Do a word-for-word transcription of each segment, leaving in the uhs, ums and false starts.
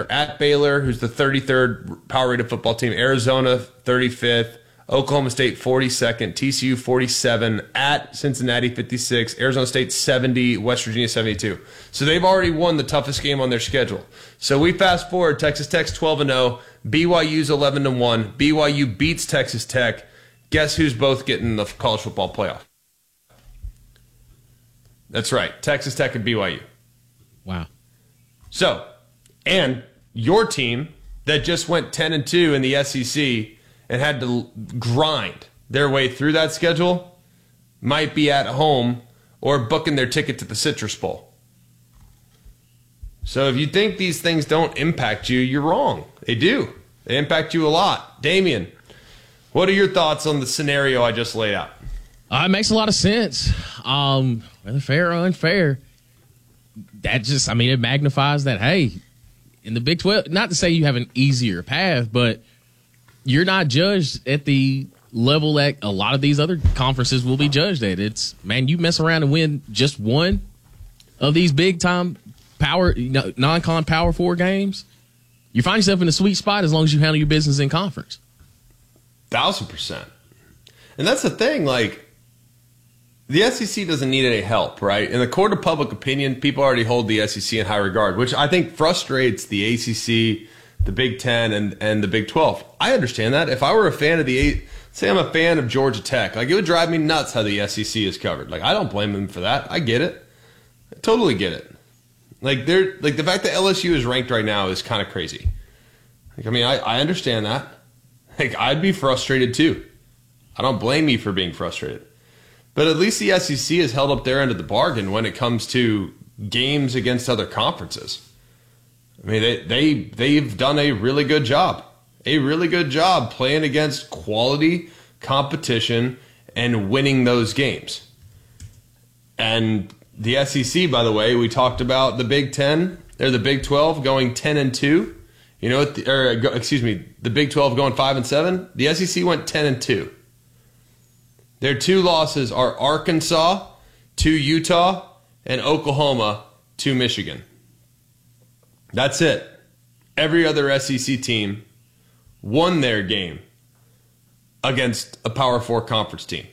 They're at Baylor, who's the thirty-third power-rated football team. Arizona, thirty-fifth. Oklahoma State, forty-second. T C U, forty-seven. At Cincinnati, fifty-six. Arizona State, seventy. West Virginia, seventy-two. So they've already won the toughest game on their schedule. So we fast forward. Texas Tech's twelve and oh. B Y U's eleven and one. B Y U beats Texas Tech. Guess who's both getting the college football playoff? That's right. Texas Tech and B Y U. Wow. So, and your team that just went ten and two in the S E C and had to grind their way through that schedule might be at home or booking their ticket to the Citrus Bowl. So if you think these things don't impact you, you're wrong. They do. They impact you a lot. Damian, what are your thoughts on the scenario I just laid out? Uh, it makes a lot of sense. Um, whether fair or unfair, that just, I mean, it magnifies that, hey, in the Big twelve, not to say you have an easier path, but you're not judged at the level that a lot of these other conferences will be judged at. It's, man, you mess around and win just one of these big-time power, non-con Power Four games, you find yourself in a sweet spot as long as you handle your business in conference. Thousand percent. And that's the thing, like, the S E C doesn't need any help, right? In the court of public opinion, people already hold the S E C in high regard, which I think frustrates the A C C, the Big Ten, and, and the Big twelve. I understand that. If I were a fan of the A, say I'm a fan of Georgia Tech, like, it would drive me nuts how the S E C is covered. Like, I don't blame them for that. I get it. I totally get it. Like, they're like the fact that L S U is ranked right now is kind of crazy. Like, I mean, I, I understand that. Like, I'd be frustrated too. I don't blame you for being frustrated. But at least the S E C has held up their end of the bargain when it comes to games against other conferences. I mean, they, they, they've done a really good job. A really good job playing against quality competition and winning those games. And the S E C, by the way, we talked about the Big Ten. They're the Big twelve going ten and two. You know, what the, or excuse me, the Big twelve going five and seven. The S E C went ten and two. Their two losses are Arkansas to Utah and Oklahoma to Michigan. That's it. Every other S E C team won their game against a Power Four conference team.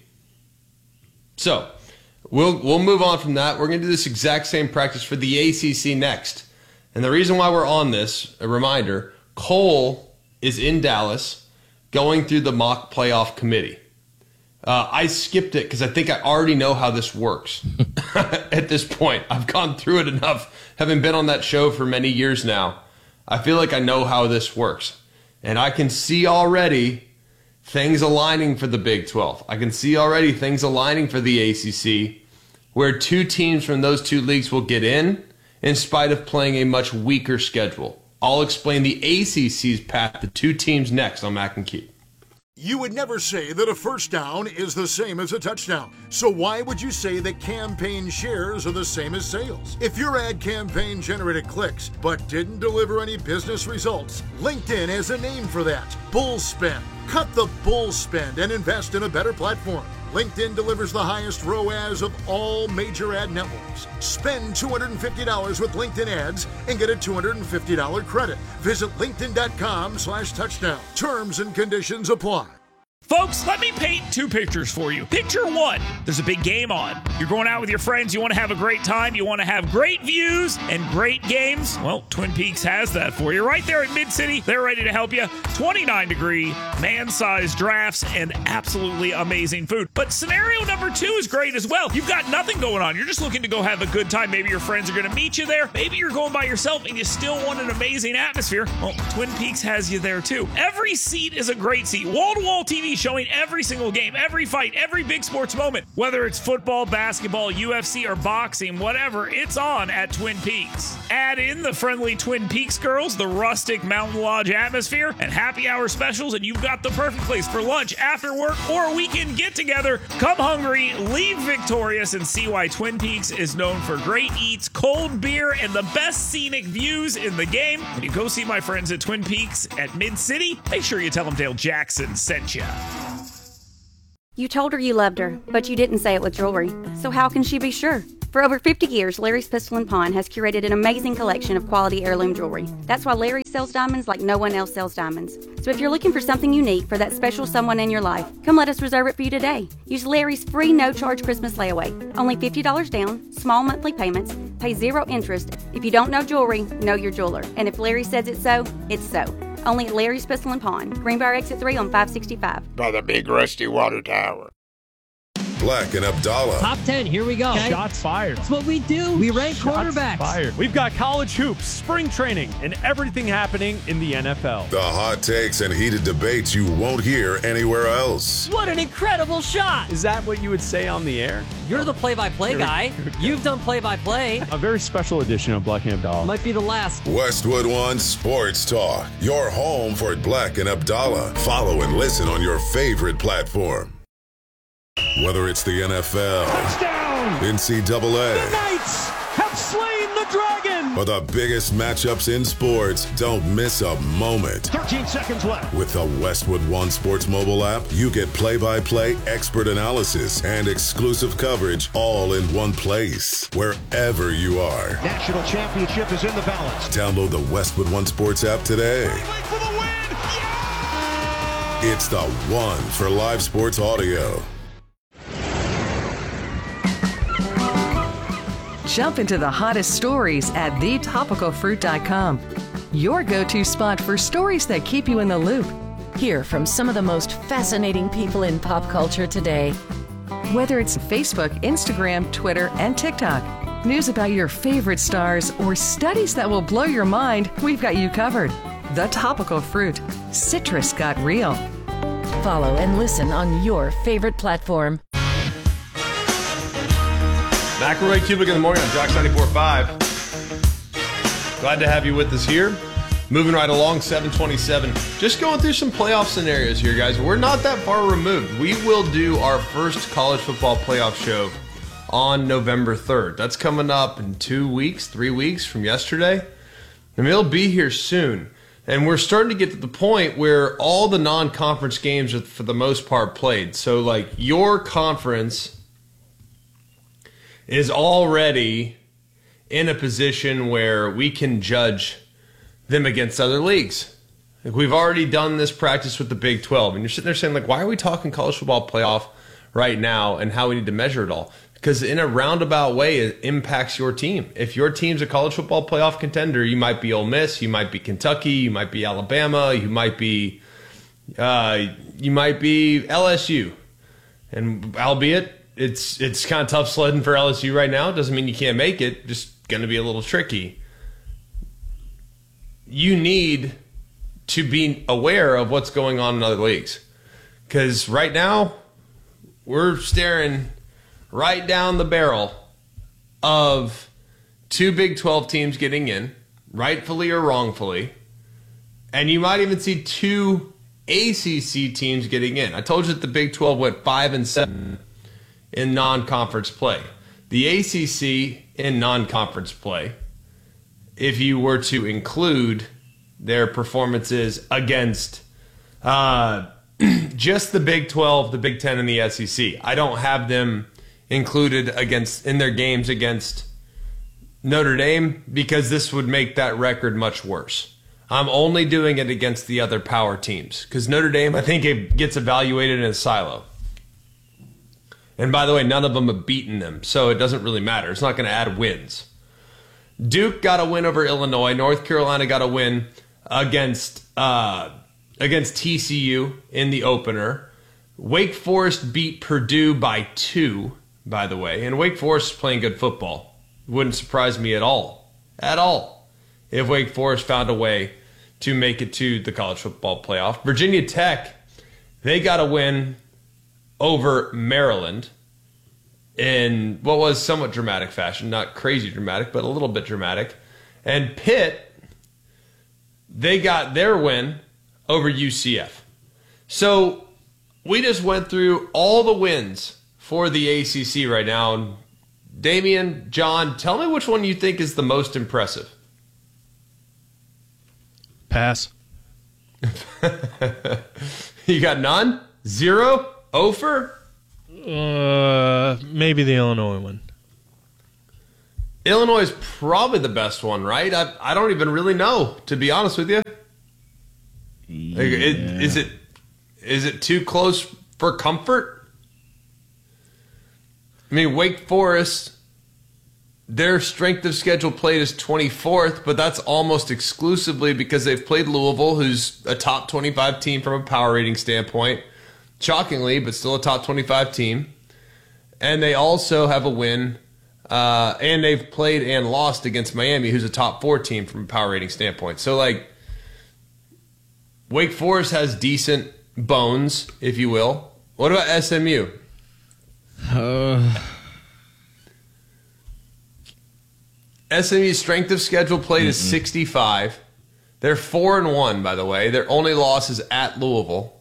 So we'll we'll move on from that. We're going to do this exact same practice for the A C C next. And the reason why we're on this, a reminder, Cole is in Dallas going through the mock playoff committee. Uh, I skipped it because I think I already know how this works at this point. I've gone through it enough, having been on that show for many years now. I feel like I know how this works. And I can see already things aligning for the Big twelve. I can see already things aligning for the A C C, where two teams from those two leagues will get in, in spite of playing a much weaker schedule. I'll explain the A C C's path to two teams next on Mac and Keith. You would never say that a first down is the same as a touchdown. So why would you say that campaign shares are the same as sales? If your ad campaign generated clicks but didn't deliver any business results, LinkedIn has a name for that: bull spend. Cut the bull spend and invest in a better platform. LinkedIn delivers the highest R O A S of all major ad networks. Spend two hundred fifty dollars with LinkedIn ads and get a two hundred fifty dollars credit. Visit linkedin.com slash touchdown. Terms and conditions apply. Folks, let me paint two pictures for you. Picture one, there's a big game on. You're going out with your friends, you want to have a great time, you want to have great views and great games. Well, Twin Peaks has that for you. Right there at Mid-City, they're ready to help you. twenty-nine degree, man-sized drafts, and absolutely amazing food. But scenario number two is great as well. You've got nothing going on. You're just looking to go have a good time. Maybe your friends are going to meet you there. Maybe you're going by yourself and you still want an amazing atmosphere. Well, Twin Peaks has you there too. Every seat is a great seat. Wall-to-wall T V showing every single game, every fight, every big sports moment. Whether it's football, basketball, U F C, or boxing, whatever, it's on at Twin Peaks. Add in the friendly Twin Peaks girls, the rustic Mountain Lodge atmosphere, and happy hour specials, and you've got the perfect place for lunch, after work, or a weekend get-together. Come hungry, leave victorious, and see why Twin Peaks is known for great eats, cold beer, and the best scenic views in the game. When you go see my friends at Twin Peaks at Mid-City, make sure you tell them Dale Jackson sent you. You told her you loved her, but you didn't say it with jewelry. So how can she be sure? For over fifty years, Larry's Pistol and Pawn has curated an amazing collection of quality heirloom jewelry. That's why Larry sells diamonds like no one else sells diamonds. So if you're looking for something unique for that special someone in your life, come let us reserve it for you today. Use Larry's free no-charge Christmas layaway. Only fifty dollars down, small monthly payments, pay zero interest. If you don't know jewelry, know your jeweler. And if Larry says it's so, it's so. Only at Larry's Pistol and Pawn, Greenbrier Exit three on five sixty-five. By the big rusty water tower. Black and Abdallah. Top ten, here we go. Okay. Shots fired. That's what we do. We rank Shots quarterbacks. Fired. We've got college hoops, spring training, and everything happening in the N F L. The hot takes and heated debates you won't hear anywhere else. What an incredible shot. Is that what you would say on the air? You're the play-by-play guy. You've done play-by-play. A very special edition of Black and Abdallah. Might be the last. Westwood One Sports Talk. Your home for Black and Abdallah. Follow and listen on your favorite platform. Whether it's the N F L, touchdown, N C double A, the Knights have slain the dragon, or the biggest matchups in sports, don't miss a moment. thirteen seconds left. With the Westwood One Sports mobile app, you get play-by-play, expert analysis, and exclusive coverage all in one place, wherever you are. National championship is in the balance. Download the Westwood One Sports app today. For the win. Yeah! It's the one for live sports audio. Jump into the hottest stories at the topical fruit dot com. Your go-to spot for stories that keep you in the loop. Hear from some of the most fascinating people in pop culture today. Whether it's Facebook, Instagram, Twitter, and TikTok, news about your favorite stars, or studies that will blow your mind, we've got you covered. The Topical Fruit. Citrus got real. Follow and listen on your favorite platform. McElroy Cubic in the morning on Jocks ninety-four point five. Glad to have you with us here. Moving right along, seven twenty-seven. Just going through some playoff scenarios here, guys. We're not that far removed. We will do our first college football playoff show on November third. That's coming up in two weeks, three weeks from yesterday. And it'll be here soon. And we're starting to get to the point where all the non-conference games are, for the most part, played. So, like, your conference is already in a position where we can judge them against other leagues. Like, we've already done this practice with the Big twelve, and you're sitting there saying, like, why are we talking college football playoff right now and how we need to measure it all? Because in a roundabout way, it impacts your team. If your team's a college football playoff contender, you might be Ole Miss, you might be Kentucky, you might be Alabama, you might be uh, you might be L S U, and albeit It's it's kind of tough sledding for L S U right now. Doesn't mean you can't make it. Just going to be a little tricky. You need to be aware of what's going on in other leagues. Because right now, we're staring right down the barrel of two Big twelve teams getting in, rightfully or wrongfully. And you might even see two A C C teams getting in. I told you that the Big twelve went five and seven in non-conference play. The A C C in non-conference play, if you were to include their performances against uh, just the Big twelve, the Big ten, and the S E C. I don't have them included against in their games against Notre Dame because this would make that record much worse. I'm only doing it against the other power teams because Notre Dame, I think, it gets evaluated in a silo. And by the way, none of them have beaten them, so it doesn't really matter. It's not going to add wins. Duke got a win over Illinois. North Carolina got a win against uh, against T C U in the opener. Wake Forest beat Purdue by two, by the way. And Wake Forest is playing good football. Wouldn't surprise me at all, at all, if Wake Forest found a way to make it to the college football playoff. Virginia Tech, they got a win over Maryland in what was somewhat dramatic fashion. Not crazy dramatic, but a little bit dramatic. And Pitt, they got their win over U C F. So we just went through all the wins for the A C C right now. And Damian, John, tell me which one you think is the most impressive. Pass. You got none? Zero? Ofer? Uh, maybe the Illinois one. Illinois is probably the best one, right? I, I don't even really know, to be honest with you. Yeah. Like, it, is it is it too close for comfort? I mean, Wake Forest, their strength of schedule played is twenty-fourth, but that's almost exclusively because they've played Louisville, who's a top twenty-five team from a power rating standpoint. Shockingly, but still a top twenty-five team. And they also have a win, uh, and they've played and lost against Miami, who's a top four team from a power rating standpoint. So, like, Wake Forest has decent bones, if you will. What about S M U? Uh, S M U's strength of schedule played mm-mm. is sixty-five. They're four and one, by the way. Their only loss is at Louisville.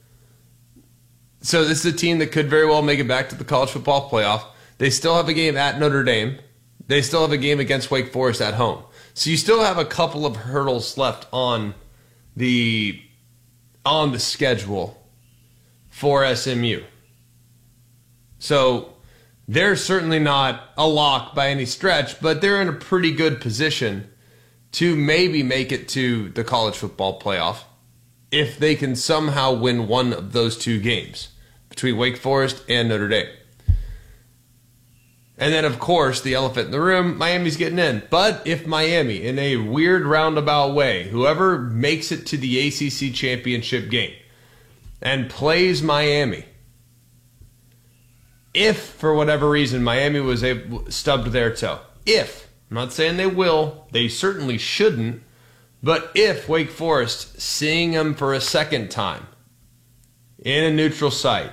So this is a team that could very well make it back to the college football playoff. They still have a game at Notre Dame. They still have a game against Wake Forest at home. So you still have a couple of hurdles left on the on the schedule for S M U. So they're certainly not a lock by any stretch, but they're in a pretty good position to maybe make it to the college football playoff if they can somehow win one of those two games between Wake Forest and Notre Dame. And then, of course, the elephant in the room, Miami's getting in. But if Miami, in a weird roundabout way, whoever makes it to the A C C championship game and plays Miami, if, for whatever reason, Miami was able, stubbed their toe, if, I'm not saying they will, they certainly shouldn't, but if Wake Forest, seeing them for a second time in a neutral site,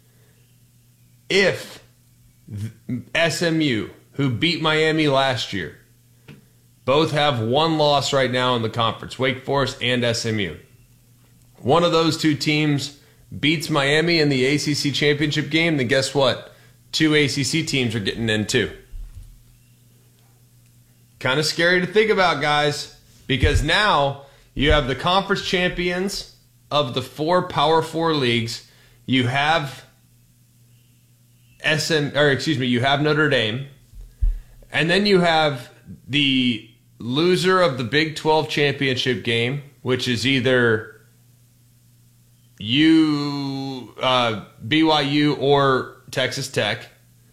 if S M U, who beat Miami last year, both have one loss right now in the conference, Wake Forest and S M U, one of those two teams beats Miami in the A C C championship game, then guess what? Two A C C teams are getting in too. Kind of scary to think about, guys, because now you have the conference champions of the four Power Four leagues. You have S M, or excuse me, you have Notre Dame, and then you have the loser of the Big twelve championship game, which is either U, uh, B Y U or Texas Tech.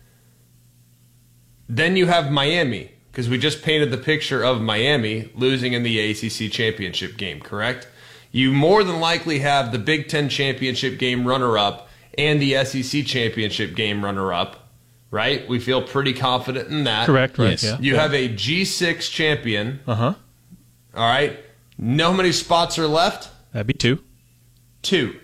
Then you have Miami, because we just painted the picture of Miami losing in the A C C championship game, correct? You more than likely have the Big Ten championship game runner-up and the S E C championship game runner-up, right? We feel pretty confident in that. Correct, right? Yes. Yeah. You yeah. have a G six champion. Uh-huh. All right. Know how many spots are left? That'd be two. Two.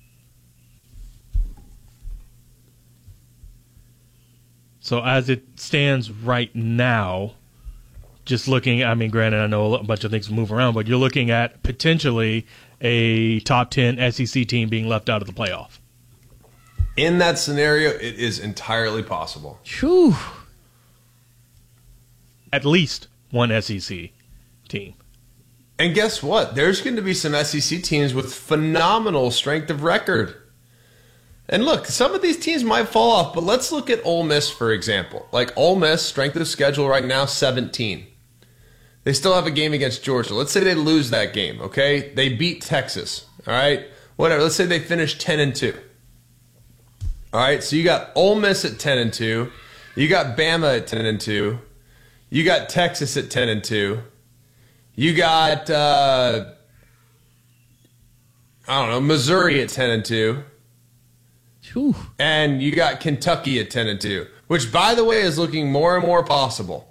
So as it stands right now, just looking, I mean, granted, I know a bunch of things move around, but you're looking at potentially a top ten S E C team being left out of the playoff. In that scenario, it is entirely possible. Whew. At least one S E C team. And guess what? There's going to be some S E C teams with phenomenal strength of record. And look, some of these teams might fall off, but let's look at Ole Miss, for example. Like Ole Miss, strength of schedule right now, seventeen. They still have a game against Georgia. Let's say they lose that game, okay? They beat Texas, all right? Whatever. Let's say they finish ten and two. All right, so you got Ole Miss at ten and two. You got Bama at ten and two. You got Texas at ten and two. You got, uh, I don't know, Missouri at ten and two. Whew. And you got Kentucky at ten and two, which, by the way, is looking more and more possible.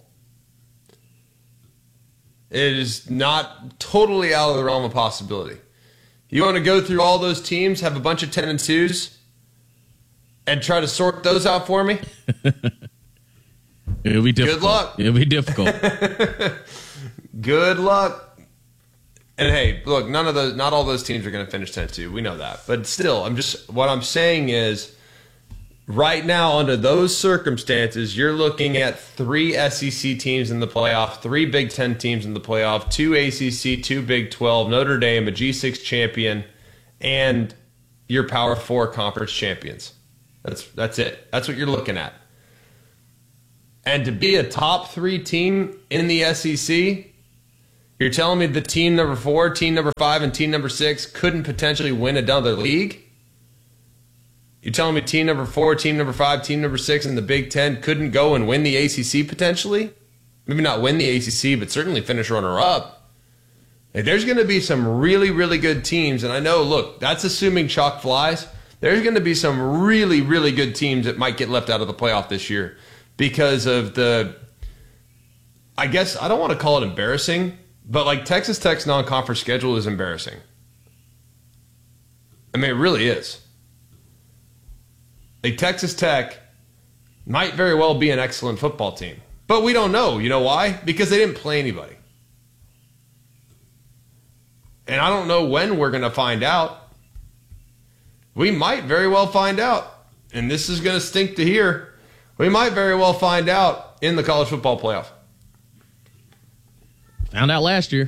It is not totally out of the realm of possibility. You want to go through all those teams, have a bunch of ten and twos, and try to sort those out for me? It'll be difficult. Good luck. It'll be difficult. Good luck. And hey, look, none of those, not all those teams are going to finish ten and two. We know that. But still, I'm just, what I'm saying is, right now, under those circumstances, you're looking at three S E C teams in the playoff, three Big Ten teams in the playoff, two A C C, two Big twelve, Notre Dame, a G six champion, and your Power Four conference champions. That's that's it. That's what you're looking at. And to be a top three team in the S E C, you're telling me the team number four, team number five, and team number six couldn't potentially win another league? You're telling me team number four, team number five, team number six in the Big Ten couldn't go and win the A C C potentially? Maybe not win the A C C, but certainly finish runner-up. Like, there's going to be some really, really good teams. And I know, look, that's assuming chalk flies. There's going to be some really, really good teams that might get left out of the playoff this year because of the, I guess, I don't want to call it embarrassing, but like Texas Tech's non-conference schedule is embarrassing. I mean, it really is. Like, Texas Tech might very well be an excellent football team. But we don't know. You know why? Because they didn't play anybody. And I don't know when we're going to find out. We might very well find out. And this is going to stink to hear. We might very well find out in the college football playoff. Found out last year.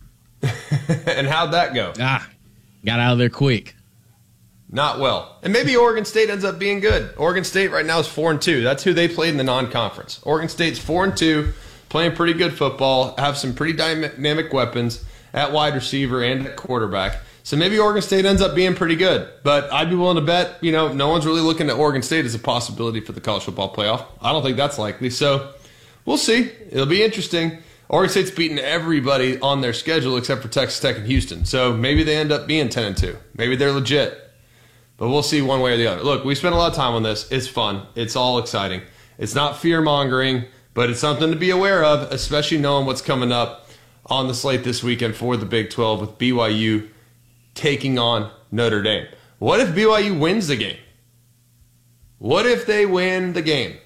And how'd that go? Ah, got out of there quick. Not well. And maybe Oregon State ends up being good. Oregon State right now is four and two. That's who they played in the non-conference. Oregon State's four and two, playing pretty good football, have some pretty dynamic weapons at wide receiver and at quarterback. So maybe Oregon State ends up being pretty good. But I'd be willing to bet, you know, no one's really looking at Oregon State as a possibility for the college football playoff. I don't think that's likely. So we'll see. It'll be interesting. Oregon State's beaten everybody on their schedule except for Texas Tech and Houston. So maybe they end up being ten and two. Maybe they're legit. But we'll see one way or the other. Look, we spent a lot of time on this. It's fun. It's all exciting. It's not fear-mongering, but it's something to be aware of, especially knowing what's coming up on the slate this weekend for the Big twelve with B Y U taking on Notre Dame. What if B Y U wins the game? What if they win the game?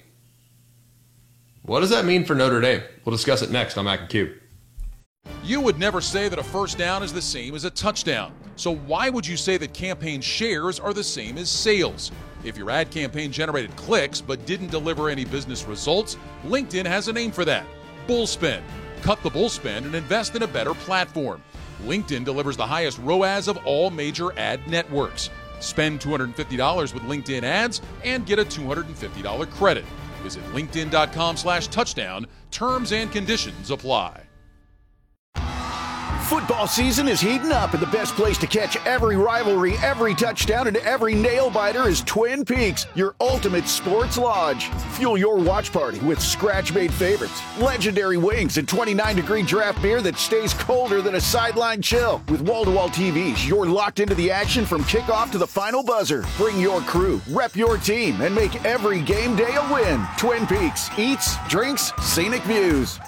What does that mean for Notre Dame? We'll discuss it next on Mac and Q. You would never say that a first down is the same as a touchdown. So why would you say that campaign shares are the same as sales? If your ad campaign generated clicks but didn't deliver any business results, LinkedIn has a name for that. Bullspend. Cut the bullspend and invest in a better platform. LinkedIn delivers the highest R O A S of all major ad networks. Spend two hundred fifty dollars with LinkedIn ads and get a two hundred fifty dollars credit. Visit linkedin.com slash touchdown. Terms and conditions apply. Football season is heating up, and the best place to catch every rivalry, every touchdown, and every nail-biter is Twin Peaks, your ultimate sports lodge. Fuel your watch party with scratch-made favorites, legendary wings, and twenty-nine degree draft beer that stays colder than a sideline chill. With wall-to-wall T Vs, you're locked into the action from kickoff to the final buzzer. Bring your crew, rep your team, and make every game day a win. Twin Peaks, eats, drinks, scenic views.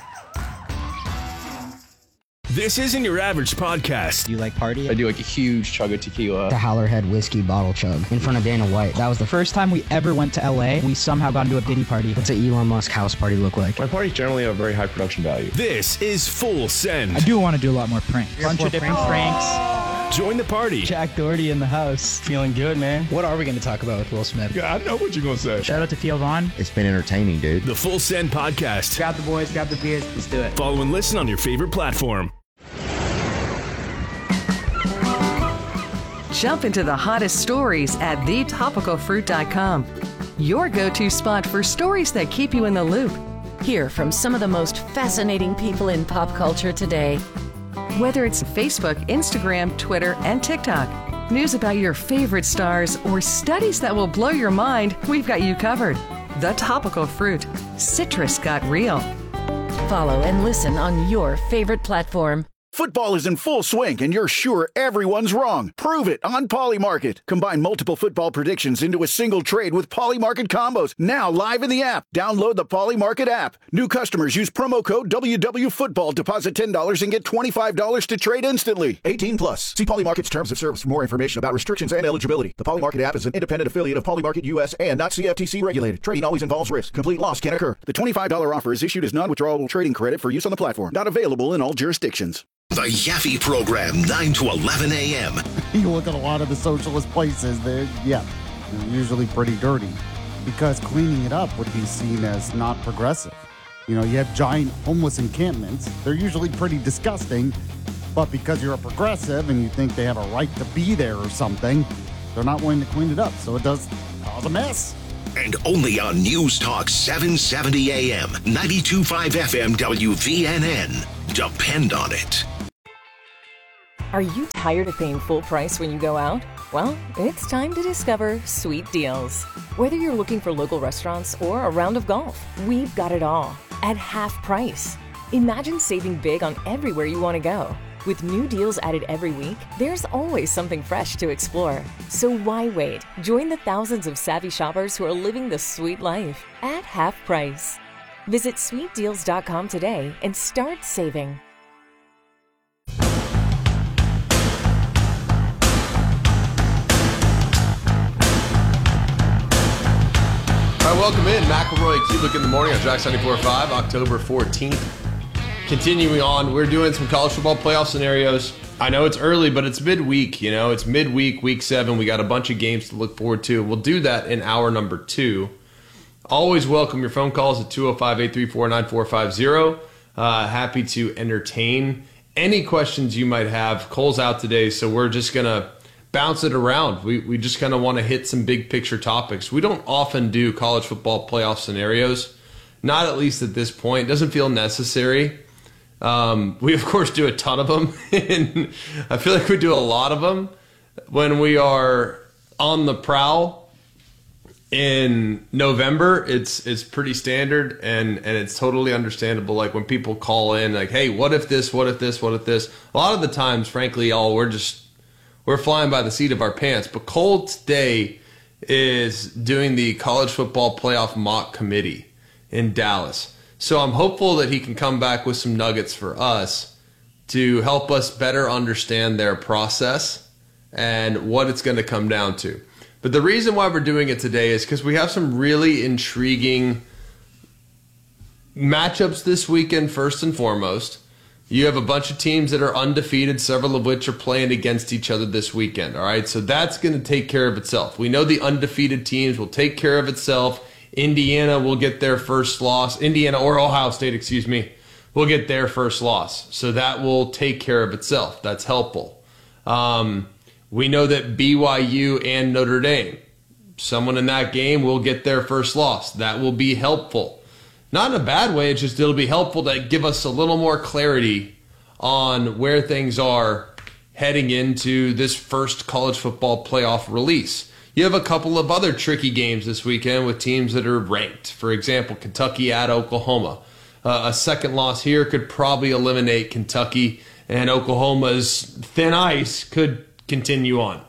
This isn't your average podcast. Do you like party? I do like a huge chug of tequila. The Howlerhead whiskey bottle chug in front of Dana White. That was the first time we ever went to L A. We somehow got into a Diddy party. What's an Elon Musk house party look like? My parties generally have very high production value. This is Full Send. I do want to do a lot more pranks. A bunch of different pranks. pranks. Join the party. Jack Doherty in the house. Feeling good, man. What are we going to talk about with Will Smith? Yeah, I know what you're going to say. Shout out to Theo Vaughn. It's been entertaining, dude. The Full Send podcast. Grab the boys, grab the beers. Let's do it. Follow and listen on your favorite platform. Jump into the hottest stories at the topical fruit dot com. Your go-to spot for stories that keep you in the loop. Hear from some of the most fascinating people in pop culture today. Whether it's Facebook, Instagram, Twitter, and TikTok, news about your favorite stars, or studies that will blow your mind, we've got you covered. The Topical Fruit. Citrus got real. Follow and listen on your favorite platform. Football is in full swing, and you're sure everyone's wrong. Prove it on Polymarket. Combine multiple football predictions into a single trade with Polymarket combos. Now live in the app. Download the Polymarket app. New customers use promo code W W Football. Deposit ten dollars and get twenty-five dollars to trade instantly. eighteen plus. See Polymarket's terms of service for more information about restrictions and eligibility. The Polymarket app is an independent affiliate of Polymarket U S and not C F T C regulated. Trading always involves risk. Complete loss can occur. The twenty-five dollars offer is issued as non-withdrawable trading credit for use on the platform. Not available in all jurisdictions. The Yaffe Program, nine to eleven a.m. You look at a lot of the socialist places, they're, yeah, they're usually pretty dirty because cleaning it up would be seen as not progressive. You know, you have giant homeless encampments. They're usually pretty disgusting, but because you're a progressive and you think they have a right to be there or something, they're not willing to clean it up. So it does cause a mess. And only on News Talk seven seventy A M, ninety-two point five F M W V N N. Depend on it. Are you tired of paying full price when you go out? Well, it's time to discover Sweet Deals. Whether you're looking for local restaurants or a round of golf, we've got it all at half price. Imagine saving big on everywhere you want to go. With new deals added every week, there's always something fresh to explore. So why wait? Join the thousands of savvy shoppers who are living the sweet life at half price. Visit sweet deals dot com today and start saving. All right, welcome in. McElroy, Kulik in the morning on Jax ninety-four point five, October fourteenth. Continuing on, we're doing some college football playoff scenarios. I know it's early, but it's midweek. You know, it's midweek, week seven. We got a bunch of games to look forward to. We'll do that in hour number two. Always welcome your phone calls at two oh five, eight three four, nine four five zero. Uh, happy to entertain any questions you might have. Cole's out today, so we're just going to bounce it around. We, we just kind of want to hit some big picture topics. We don't often do college football playoff scenarios, not at least at this point. It doesn't feel necessary. Um, we, of course, do a ton of them, and I feel like we do a lot of them when we are on the prowl in November. It's it's pretty standard, and, and it's totally understandable. Like when people call in, like, hey, what if this, what if this, what if this? A lot of the times, frankly, y'all, we're just, we're flying by the seat of our pants. But Cole today is doing the college football playoff mock committee in Dallas. So I'm hopeful that he can come back with some nuggets for us to help us better understand their process and what it's going to come down to. But the reason why we're doing it today is because we have some really intriguing matchups this weekend, first and foremost. You have a bunch of teams that are undefeated, several of which are playing against each other this weekend. All right, so that's going to take care of itself. We know the undefeated teams will take care of itself. Indiana will get their first loss. Indiana or Ohio State, excuse me, will get their first loss. So that will take care of itself. That's helpful. Um, we know that B Y U and Notre Dame, someone in that game will get their first loss. That will be helpful. Not in a bad way, it's just it'll be helpful to give us a little more clarity on where things are heading into this first college football playoff release. You have a couple of other tricky games this weekend with teams that are ranked. For example, Kentucky at Oklahoma. Uh, a second loss here could probably eliminate Kentucky, and Oklahoma's thin ice could continue on.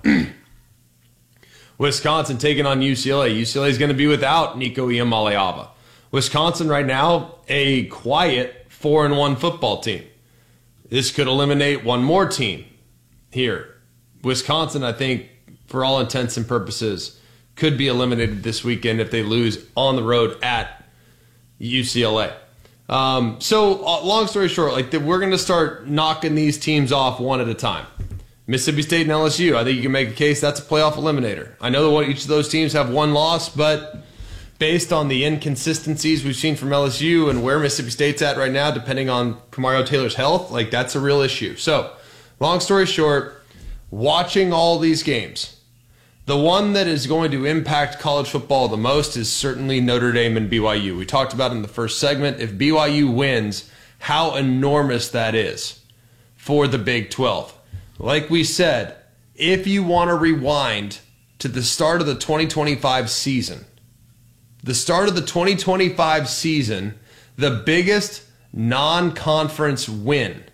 Wisconsin taking on U C L A. U C L A is going to be without Nico Iamaleava. Wisconsin right now, a quiet four and one football team. This could eliminate one more team here. Wisconsin, I think, for all intents and purposes, could be eliminated this weekend if they lose on the road at U C L A. Um, so, uh, long story short, like the, we're going to start knocking these teams off one at a time. Mississippi State and L S U, I think you can make a case that's a playoff eliminator. I know that each of those teams have one loss, but based on the inconsistencies we've seen from L S U and where Mississippi State's at right now, depending on Mario Taylor's health, like that's a real issue. So, long story short, watching all these games, the one that is going to impact college football the most is certainly Notre Dame and B Y U. We talked about in the first segment, if B Y U wins, how enormous that is for the Big twelve. Like we said, if you want to rewind to the start of the twenty twenty-five season, the start of the twenty twenty-five season, the biggest non-conference win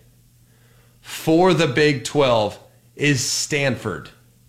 for the Big twelve is Stanford.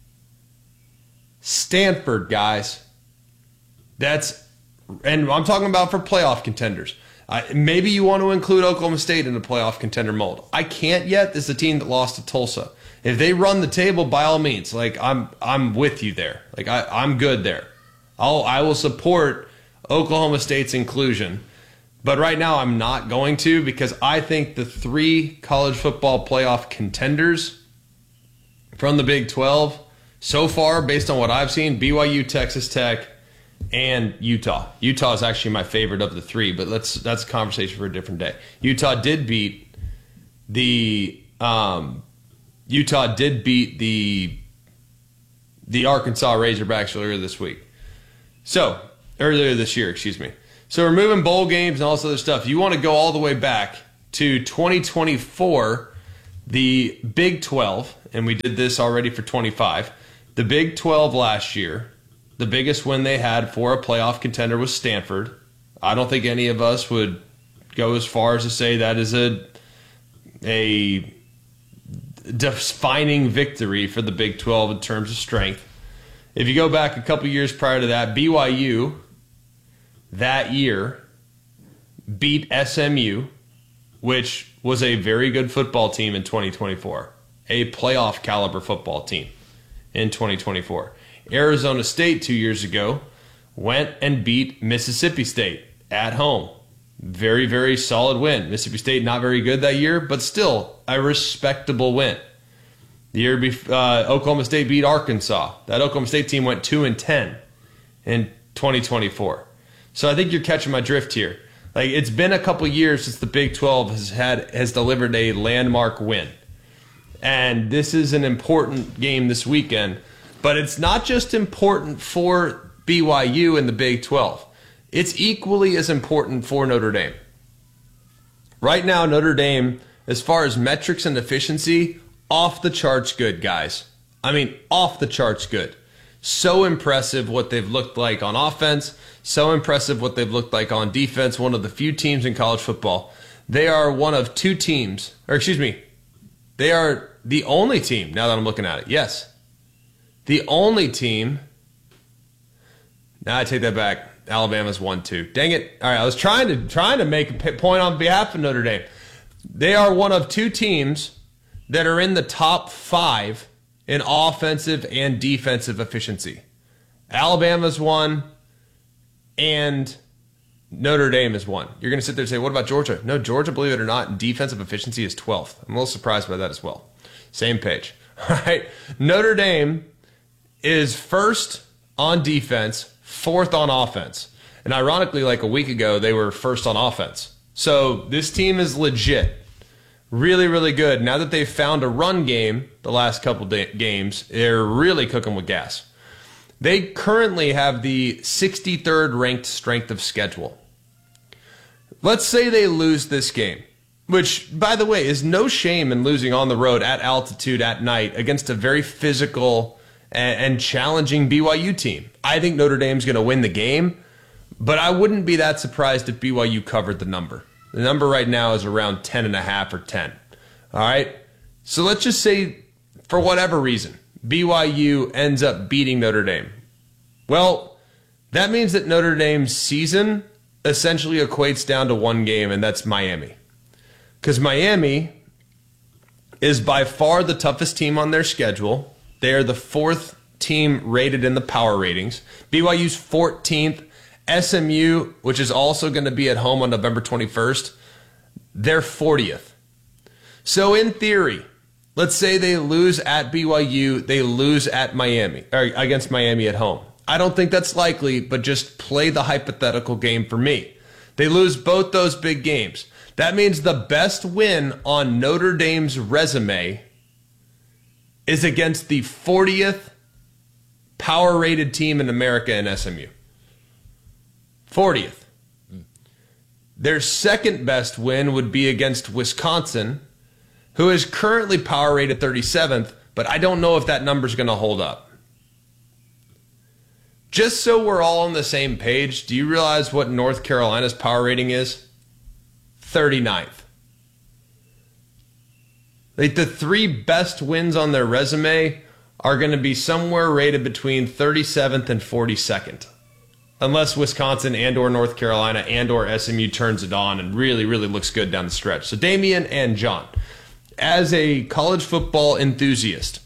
Stanford, guys. That's, and I'm talking about for playoff contenders. Uh, maybe you want to include Oklahoma State in the playoff contender mold. I can't yet. This is a team that lost to Tulsa. If they run the table, by all means, like I'm, I'm with you there. Like I, I'm good there. I'll, I will support Oklahoma State's inclusion. But right now, I'm not going to because I think the three college football playoff contenders from the Big twelve so far, based on what I've seen, B Y U, Texas Tech, and Utah. Utah is actually my favorite of the three, but let's that's a conversation for a different day. Utah did beat the um, Utah did beat the the Arkansas Razorbacks earlier this week. So earlier this year, excuse me. So we're moving bowl games and all this other stuff. You want to go all the way back to twenty twenty-four, the Big twelve, and we did this already for twenty-five. The Big twelve last year, the biggest win they had for a playoff contender was Stanford. I don't think any of us would go as far as to say that is a a defining victory for the Big twelve in terms of strength. If you go back a couple years prior to that, B Y U that year beat S M U, which was a very good football team in twenty twenty-four, a playoff caliber football team in twenty twenty-four. Arizona State two years ago went and beat Mississippi State at home. Very, very solid win. Mississippi State not very good that year, but still a respectable win. The year before, uh, Oklahoma State beat Arkansas. That Oklahoma State team went two and ten in twenty twenty-four. So I think you're catching my drift here. Like, it's been a couple years since the Big twelve has had has delivered a landmark win, and this is an important game this weekend. But it's not just important for B Y U and the Big twelve. It's equally as important for Notre Dame. Right now, Notre Dame, as far as metrics and efficiency, off the charts good, guys. I mean, off the charts good. So impressive what they've looked like on offense. So impressive what they've looked like on defense. One of the few teams in college football. They are one of two teams, or excuse me, they are the only team, now that I'm looking at it. Yes. The only team. Now I take that back. Alabama's one two. Dang it. All right, I was trying to trying to make a point on behalf of Notre Dame. They are one of two teams that are in the top five in offensive and defensive efficiency. Alabama's one, and Notre Dame is one. You're going to sit there and say, what about Georgia? No, Georgia, believe it or not, in defensive efficiency is twelfth. I'm a little surprised by that as well. Same page. All right. Notre Dame is first on defense, fourth on offense. And ironically, like a week ago, they were first on offense. So this team is legit. Really, really good. Now that they've found a run game the last couple de- games, they're really cooking with gas. They currently have the sixty-third ranked strength of schedule. Let's say they lose this game, which, by the way, is no shame in losing on the road at altitude at night against a very physical and, and challenging B Y U team. I think Notre Dame's going to win the game, but I wouldn't be that surprised if B Y U covered the number. The number right now is around ten and a half or ten. All right? So let's just say, for whatever reason, B Y U ends up beating Notre Dame. Well, that means that Notre Dame's season essentially equates down to one game, and that's Miami. Because Miami is by far the toughest team on their schedule. They are the fourth team rated in the power ratings. B Y U's fourteenth. S M U, which is also going to be at home on November twenty-first, they're fortieth. So in theory, let's say they lose at B Y U, they lose at Miami, or against Miami at home. I don't think that's likely, but just play the hypothetical game for me. They lose both those big games. That means the best win on Notre Dame's resume is against the fortieth power-rated team in America in S M U. fortieth. Their second best win would be against Wisconsin, who is currently power rated thirty-seventh, but I don't know if that number's going to hold up. Just so we're all on the same page, do you realize what North Carolina's power rating is? thirty-ninth. Like, the three best wins on their resume are going to be somewhere rated between thirty-seventh and forty-second. Unless Wisconsin and or North Carolina and or S M U turns it on and really, really looks good down the stretch. So Damian and John, as a college football enthusiast,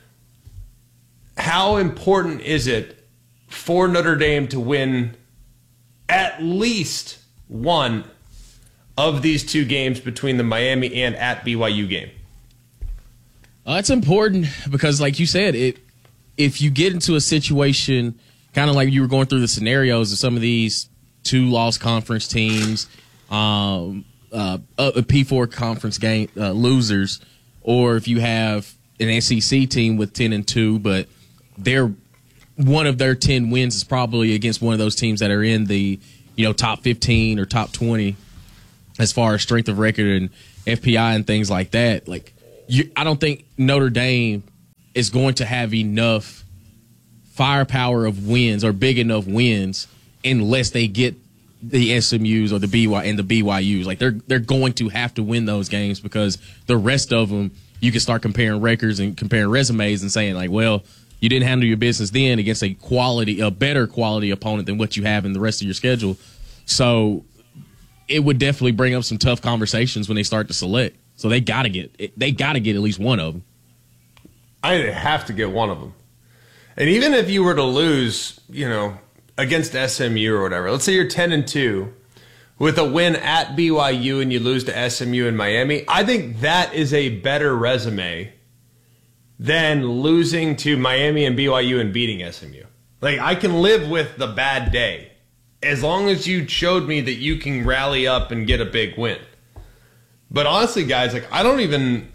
how important is it for Notre Dame to win at least one of these two games between the Miami and at B Y U game? Uh, it's important because, like you said, it if you get into a situation kind of like you were going through the scenarios of some of these two-loss conference teams, um, uh, a P four conference game uh, losers, or if you have an S E C team with ten and two, but they're one of their ten wins is probably against one of those teams that are in the, you know, top fifteen or top twenty as far as strength of record and F P I and things like that. Like, you, I don't think Notre Dame is going to have enough firepower of wins or big enough wins unless they get the S M Us or the B Y and the B Y Us. Like, they're they're going to have to win those games because the rest of them, you can start comparing records and comparing resumes and saying, like, well, you didn't handle your business then against a quality, a better quality opponent than what you have in the rest of your schedule. So it would definitely bring up some tough conversations when they start to select. So they got to get they got to get at least one of them. I have to get one of them. And even if you were to lose, you know, against S M U or whatever, let's say you're ten and two with a win at B Y U and you lose to S M U in Miami, I think that is a better resume than losing to Miami and B Y U and beating S M U. Like, I can live with the bad day as long as you showed me that you can rally up and get a big win. But honestly, guys, like, I don't even...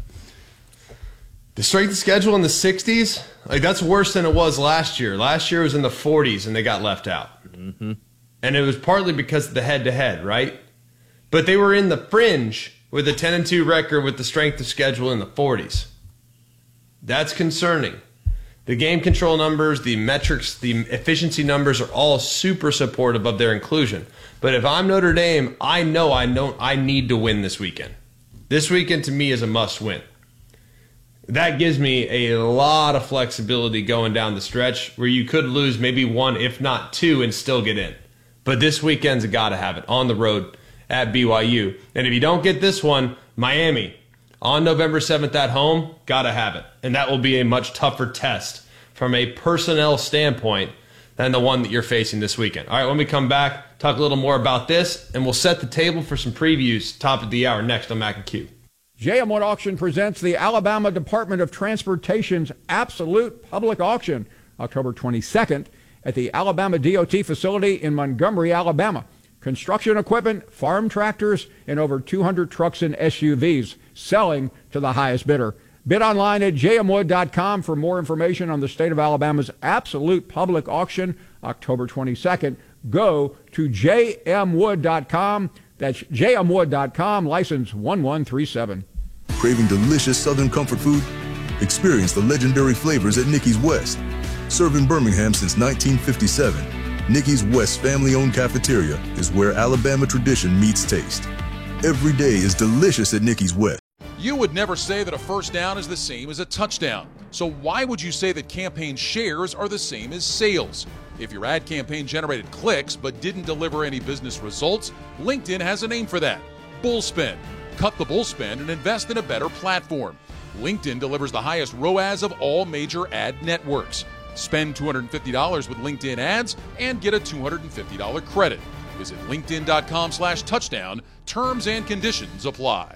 The strength of schedule in the sixties, like, that's worse than it was last year. Last year was in the forties and they got left out. Mm-hmm. And it was partly because of the head-to-head, right? But they were in the fringe with a ten and two record with the strength of schedule in the forties. That's concerning. The game control numbers, the metrics, the efficiency numbers are all super supportive of their inclusion. But if I'm Notre Dame, I know I don't I need to win this weekend. This weekend to me is a must win. That gives me a lot of flexibility going down the stretch where you could lose maybe one, if not two, and still get in. But this weekend's got to have it on the road at B Y U. And if you don't get this one, Miami on November seventh at home, got to have it. And that will be a much tougher test from a personnel standpoint than the one that you're facing this weekend. All right, when we come back, talk a little more about this, and we'll set the table for some previews top of the hour next on Mac and Q. J M Wood Auction presents the Alabama Department of Transportation's Absolute Public Auction, October twenty-second, at the Alabama D O T facility in Montgomery, Alabama. Construction equipment, farm tractors, and over two hundred trucks and S U Vs selling to the highest bidder. Bid online at j m wood dot com for more information on the state of Alabama's Absolute Public Auction, October twenty-second. Go to j m wood dot com. That's j m wood dot com, license one one three seven. Craving delicious Southern comfort food? Experience the legendary flavors at Nicky's West. Serving Birmingham since nineteen fifty-seven, Nicky's West family-owned cafeteria is where Alabama tradition meets taste. Every day is delicious at Nicky's West. You would never say that a first down is the same as a touchdown. So why would you say that campaign shares are the same as sales? If your ad campaign generated clicks but didn't deliver any business results, LinkedIn has a name for that: Bullspend. Cut the bullspend and invest in a better platform. LinkedIn delivers the highest R O A S of all major ad networks. Spend two hundred fifty dollars with LinkedIn ads and get a two hundred fifty dollars credit. Visit linkedin dot com slash touchdown. Terms and conditions apply.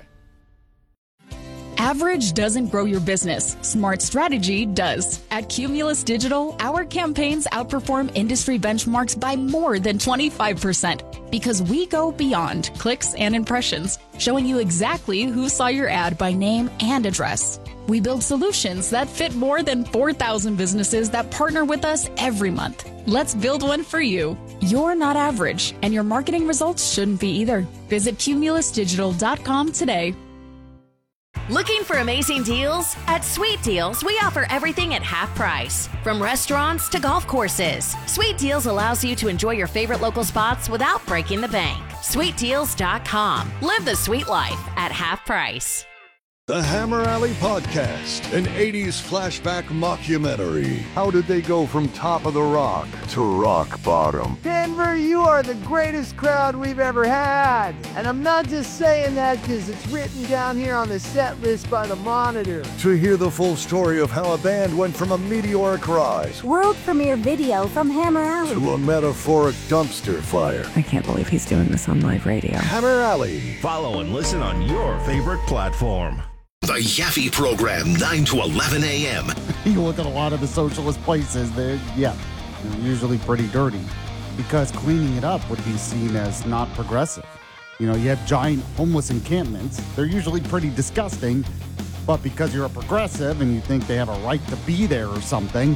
Average doesn't grow your business. Smart strategy does. At Cumulus Digital, our campaigns outperform industry benchmarks by more than twenty-five percent because we go beyond clicks and impressions, showing you exactly who saw your ad by name and address. We build solutions that fit more than four thousand businesses that partner with us every month. Let's build one for you. You're not average, and your marketing results shouldn't be either. Visit cumulus digital dot com today. Looking for amazing deals? At Sweet Deals, we offer everything at half price. From restaurants to golf courses, Sweet Deals allows you to enjoy your favorite local spots without breaking the bank. sweet deals dot com. Live the sweet life at half price. The Hammer Alley Podcast, an eighties flashback mockumentary. How did they go from top of the rock to rock bottom? Denver, you are the greatest crowd we've ever had. And I'm not just saying that because it's written down here on the set list by the Monitor. To hear the full story of how a band went from a meteoric rise, world premiere video from Hammer Alley, to a metaphoric dumpster fire. I can't believe he's doing this on live radio. Hammer Alley. Follow and listen on your favorite platform. The Yaffe Program, nine to eleven a.m. You look at a lot of the socialist places, they're, yeah, they're usually pretty dirty because cleaning it up would be seen as not progressive. You know, you have giant homeless encampments. They're usually pretty disgusting, but because you're a progressive and you think they have a right to be there or something,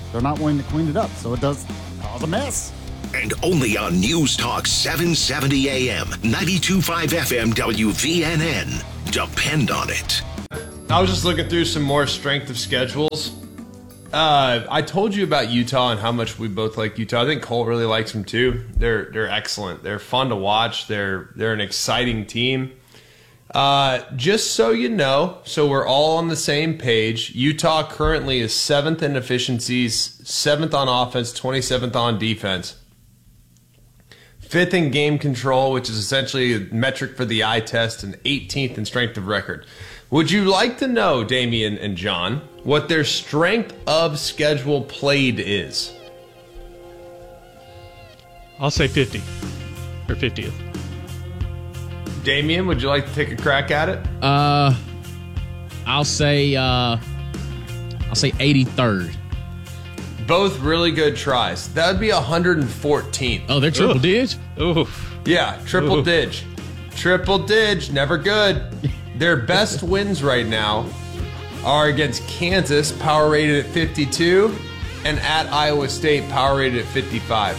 they're not willing to clean it up, so it does cause a mess. And only on News Talk seven seventy A M, ninety-two point five F M W V N N. Depend on it. I was just looking through some more strength of schedules. Uh, I told you about Utah and how much we both like Utah. I think Cole really likes them too. They're they're excellent. They're fun to watch. They're they're an exciting team. Uh, just so you know, so we're all on the same page, Utah currently is seventh in efficiencies, seventh on offense, twenty-seventh on defense. Fifth in game control, which is essentially a metric for the eye test, and eighteenth in strength of record. Would you like to know, Damian and John, what their strength of schedule played is? I'll say fifty, or fiftieth. Damian, would you like to take a crack at it? Uh, I'll say uh, I'll say eighty-third. Both really good tries. That would be one hundred fourteenth. Oh, they're triple Ooh. dig? Ooh. Yeah, triple Ooh. dig. Triple dig, never good. Their best wins right now are against Kansas, power rated at fifty-two, and at Iowa State, power rated at fifty-five.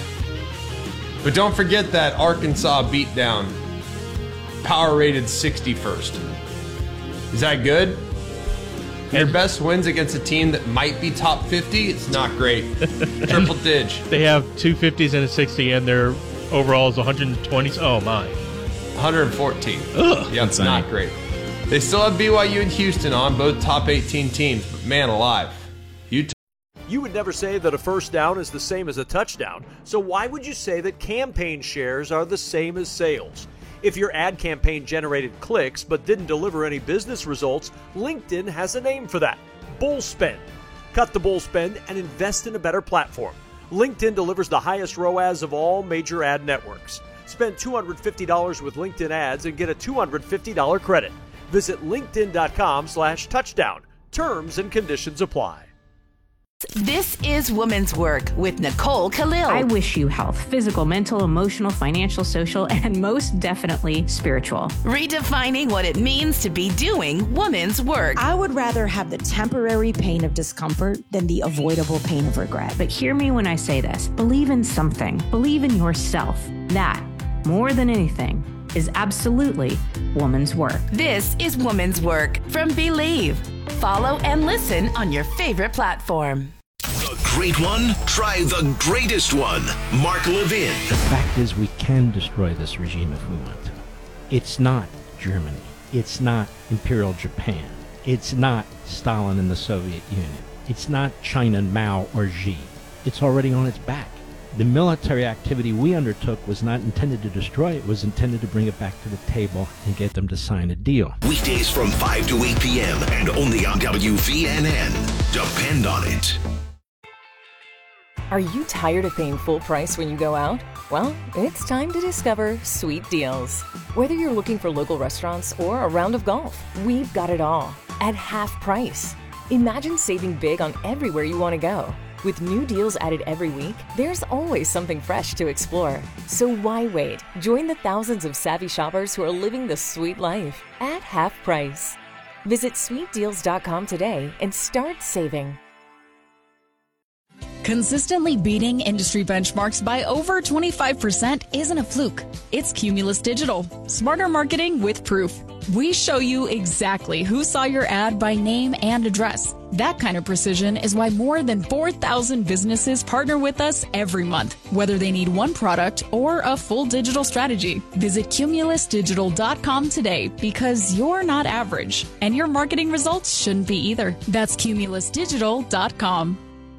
But don't forget that Arkansas beatdown, power rated sixty-first. Is that good? Your best wins against a team that might be top fifty, it's not great. Triple dig. They have two fifties and a sixty, and their overall is one hundred twenty. Oh, my. one hundred fourteen. Ugh, yep, insane. Not great. They still have B Y U and Houston on, both top eighteen teams, but man alive. Utah. You would never say that a first down is the same as a touchdown, so why would you say that campaign shares are the same as sales? If your ad campaign generated clicks but didn't deliver any business results, LinkedIn has a name for that: bull spend. Cut the bull spend and invest in a better platform. LinkedIn delivers the highest R O A S of all major ad networks. Spend two hundred fifty dollars with LinkedIn ads and get a two hundred fifty dollars credit. Visit linkedin.com slash touchdown. Terms and conditions apply. This is Women's Work with Nicole Khalil. I wish you health, physical, mental, emotional, financial, social, and most definitely spiritual. Redefining what it means to be doing women's work. I would rather have the temporary pain of discomfort than the avoidable pain of regret. But hear me when I say this. Believe in something. Believe in yourself. That, more than anything, is absolutely woman's work. This is Women's Work from Believe. Follow and listen on your favorite platform. The great one? Try the greatest one. Mark Levin. The fact is, we can destroy this regime if we want to. It's not Germany. It's not Imperial Japan. It's not Stalin and the Soviet Union. It's not China, Mao, or Xi. It's already on its back. The military activity we undertook was not intended to destroy it. It was intended to bring it back to the table and get them to sign a deal. Weekdays from five to eight p.m. and only on W V N N. Depend on it. Are you tired of paying full price when you go out? Well, it's time to discover Sweet Deals. Whether you're looking for local restaurants or a round of golf, we've got it all at half price. Imagine saving big on everywhere you want to go. With new deals added every week, there's always something fresh to explore. So why wait? Join the thousands of savvy shoppers who are living the sweet life at half price. Visit sweet deals dot com today and start saving. Consistently beating industry benchmarks by over twenty-five percent isn't a fluke. It's Cumulus Digital. Smarter marketing with proof. We show you exactly who saw your ad by name and address. That kind of precision is why more than four thousand businesses partner with us every month, whether they need one product or a full digital strategy. Visit cumulus digital dot com today, because you're not average, and your marketing results shouldn't be either. That's cumulus digital dot com.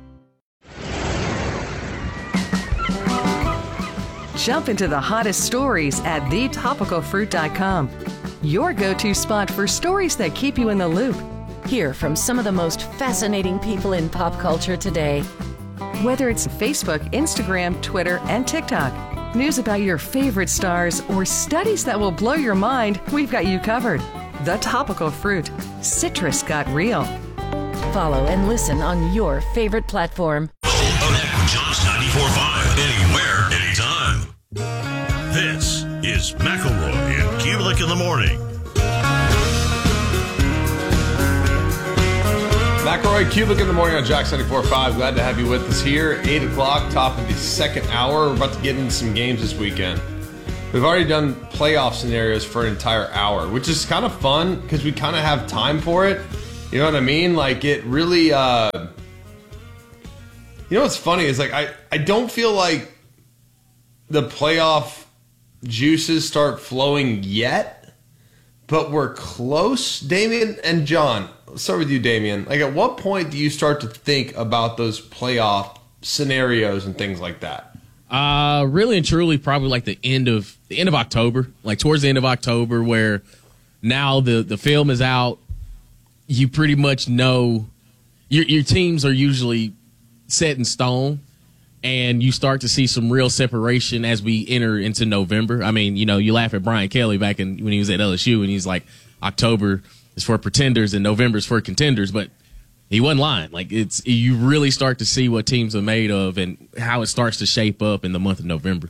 Jump into the hottest stories at the topical fruit dot com. Your go-to spot for stories that keep you in the loop. Hear from some of the most fascinating people in pop culture today. Whether it's Facebook, Instagram, Twitter, and TikTok, news about your favorite stars, or studies that will blow your mind, we've got you covered. The Topical Fruit. Citrus got real. Follow and listen on your favorite platform. John's ninety-four point five. Anywhere, anytime. This is McElroy and Kulik in the morning. McElroy, Cubic in the morning on Jack seventy-four point five. Glad to have you with us here. eight o'clock, top of the second hour. We're about to get into some games this weekend. We've already done playoff scenarios for an entire hour, which is kind of fun because we kind of have time for it. You know what I mean? Like, it really... Uh, you know what's funny is, like, I, I don't feel like the playoff juices start flowing yet, but we're close. Damien and John, let's start with you, Damien. Like, at what point do you start to think about those playoff scenarios and things like that? Uh, really and truly, probably like the end of the end of October, like towards the end of October, where now the, the film is out. You pretty much know your your teams are usually set in stone, and you start to see some real separation as we enter into November. I mean, you know, you laugh at Brian Kelly back in when he was at L S U, and he's like, October is for pretenders and November is for contenders, but he wasn't lying. Like, it's you really start to see what teams are made of and how it starts to shape up in the month of November.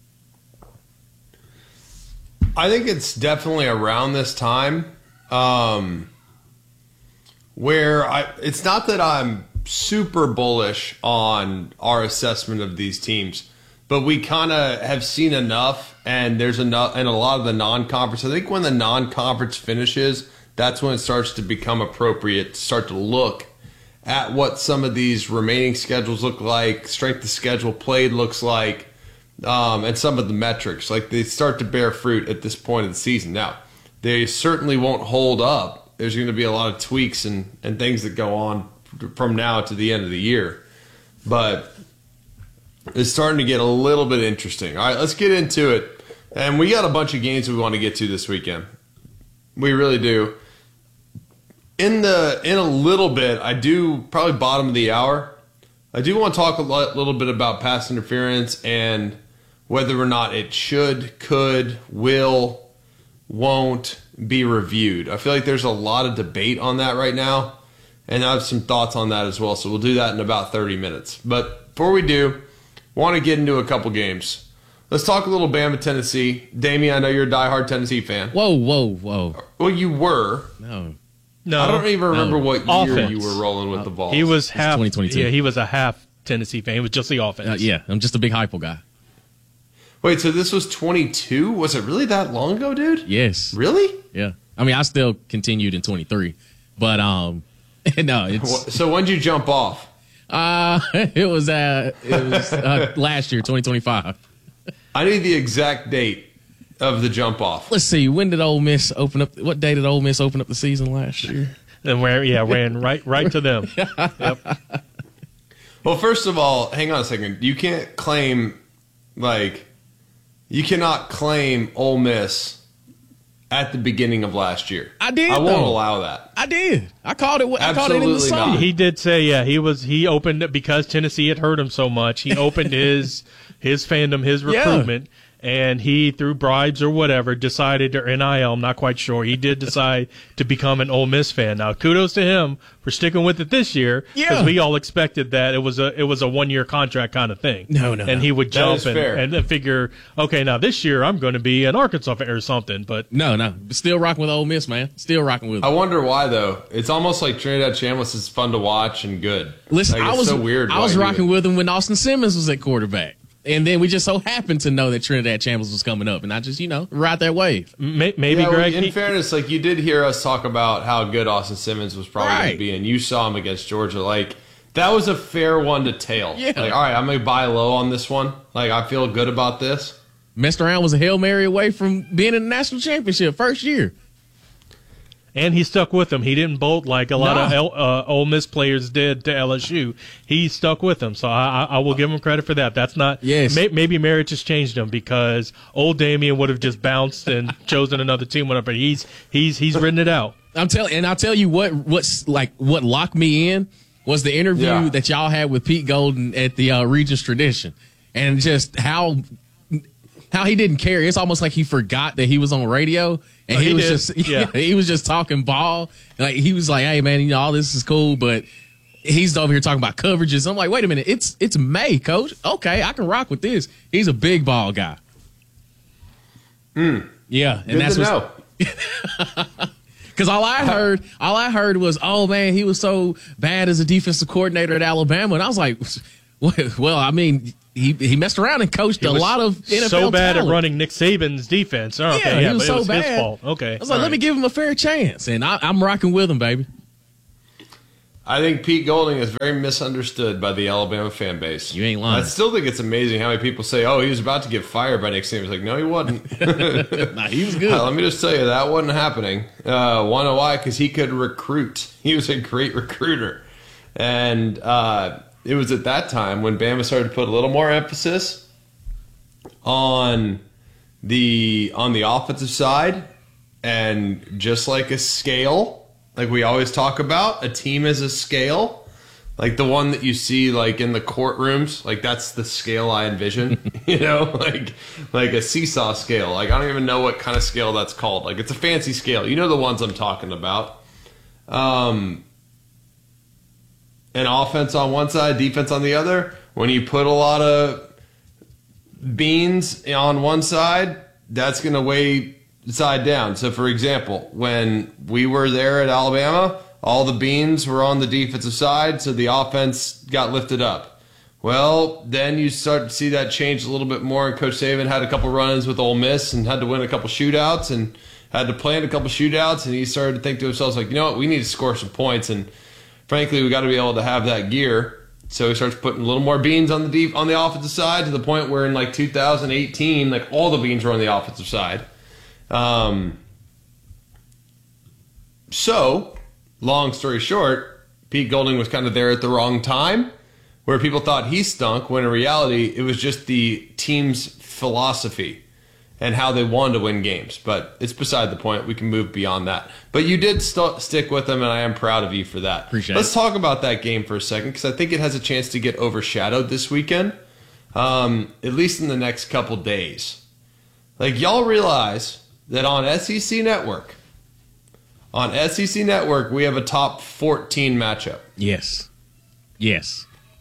I think it's definitely around this time um, where I. It's not that I'm super bullish on our assessment of these teams, but we kind of have seen enough, and there's enough, and a lot of the non-conference. I think when the non-conference finishes, that's when it starts to become appropriate to start to look at what some of these remaining schedules look like, strength of schedule played looks like, um, and some of the metrics. Like, they start to bear fruit at this point of the season. Now, they certainly won't hold up. There's going to be a lot of tweaks and, and things that go on from now to the end of the year. But it's starting to get a little bit interesting. All right, let's get into it. And we got a bunch of games we want to get to this weekend. We really do. In the in a little bit, I do, probably bottom of the hour, I do want to talk a lot, little bit about pass interference and whether or not it should, could, will, won't be reviewed. I feel like there's a lot of debate on that right now, and I have some thoughts on that as well, so we'll do that in about thirty minutes. But before we do, I want to get into a couple games. Let's talk a little Bama, Tennessee. Damien, I know you're a diehard Tennessee fan. Whoa, whoa, whoa. Well, you were. No. No, I don't even remember no. what year Offense. you were rolling with the ball. He was half. twenty twenty-two. Yeah, he was a half Tennessee fan. It was just the offense. Uh, yeah, I'm just a big Heupel guy. Wait, so this was twenty-two? Was it really that long ago, dude? Yes. Really? Yeah. I mean, I still continued in twenty-three, but um, no, it's. So when did you jump off? Uh, it was uh, it was uh, last year, twenty twenty-five. I need the exact date of the jump off. Let's see. When did Ole Miss open up? What day did Ole Miss open up the season last year? And where, yeah, ran right, right to them. Yep. Well, first of all, hang on a second. You can't claim, like, you cannot claim Ole Miss at the beginning of last year. I did. I won't though. allow that. I did. I called it. I called it in the Absolutely summer. not. He did say, yeah, he was. He opened it because Tennessee had hurt him so much. He opened his his fandom, his recruitment. Yeah. And he, through bribes or whatever, decided, or N I L, I'm not quite sure, he did decide to become an Ole Miss fan. Now, kudos to him for sticking with it this year, because Yeah. we all expected that it was a it was a one year contract kind of thing. No, no, and no. he would That jump is and, fair. and then figure, okay, now this year I'm going to be an Arkansas fan or something. But No, no. Still rocking with Ole Miss, man. Still rocking with. I wonder why, though. It's almost like Trinidad Chambliss is fun to watch and good. Listen, Like, I it's was so weird. I why was he rocking would- with him when Austin Simmons was at quarterback. And then we just so happened to know that Trinidad Chambliss was coming up, and I just, you know, ride that wave. may, maybe, yeah, well, Greg, in he- fairness, like, you did hear us talk about how good Austin Simmons was probably going Right. to be, and you saw him against Georgia. Like, that was a fair one to tail. Yeah. Like, all right, I'm going to buy low on this one. Like, I feel good about this. Messed around, was a Hail Mary away from being in the national championship first year. and he stuck with them. He didn't bolt like a lot No. of L, uh, Ole Miss players did to L S U. He stuck with them, so I, I, I will give him credit for that. That's not Yes. May, maybe Merritt just changed him because old Damian would have just bounced and chosen another team, whatever. He's he's he's written it out. I'm telling, and I'll tell you what, what's like what locked me in was the interview Yeah. that y'all had with Pete Golden at the uh, Regents Tradition, and just how how he didn't care. It's almost like he forgot that he was on radio, and Oh, he, he was did. just Yeah. he was just talking ball. Like he was like, "Hey man, you know all this is cool," but he's over here talking about coverages. I'm like, "Wait a minute, it's it's May, Coach. Okay, I can rock with this." He's a big ball guy. Hmm. Yeah, and Good that's to what. know. Because all I heard, all I heard was, "Oh man, he was so bad as a defensive coordinator at Alabama," and I was like, "Well, I mean, he he messed around and coached He a was lot of N F L so bad talent. at running Nick Saban's defense. Oh, okay, yeah, yeah, he was but so it was bad. his fault. Okay, I was like, all let me right. give him a fair chance, and I, I'm rocking with him, baby. I think Pete Golding is very misunderstood by the Alabama fan base. You ain't lying. I still think it's amazing how many people say, "Oh, he was about to get fired by Nick Saban." He's like, "No, he wasn't." Nah, he was good. Uh, let me just tell you, that wasn't happening. Uh, Wanna know why? Because he could recruit. He was a great recruiter, and uh, it was at that time when Bama started to put a little more emphasis on the on the offensive side, and just like a scale. Like we always talk about, a team is a scale. Like the one that you see like in the courtrooms, like that's the scale I envision. You know, like like a seesaw scale. Like I don't even know what kind of scale that's called. Like it's a fancy scale. You know the ones I'm talking about. Um, an offense on one side, defense on the other. When you put a lot of beans on one side, that's going to weigh side down. So, for example, when we were there at Alabama, all the beans were on the defensive side, so the offense got lifted up. Well, then you start to see that change a little bit more, and Coach Saban had a couple run-ins with Ole Miss and had to win a couple shootouts and had to plan a couple shootouts, and he started to think to himself, like, you know what, we need to score some points, and frankly, we got to be able to have that gear. So he starts putting a little more beans on the deep, on the offensive side, to the point where in like two thousand eighteen, like all the beans were on the offensive side. Um, so, long story short, Pete Golding was kind of there at the wrong time, where people thought he stunk, when in reality, it was just the team's philosophy and how they wanted to win games. But it's beside the point. We can move beyond that. But you did st- stick with them, and I am proud of you for that. Appreciate Let's it. talk about that game for a second, because I think it has a chance to get overshadowed this weekend, um, at least in the next couple days. Like, y'all realize that on S E C Network, on S E C Network, we have a top fourteen matchup. Yes. Yes.